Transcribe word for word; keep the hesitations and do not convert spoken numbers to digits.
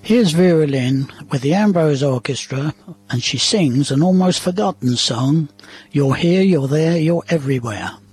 Here's Vera Lynn with the Ambrose Orchestra, and she sings an almost forgotten song, You're Here, You're There, You're Everywhere.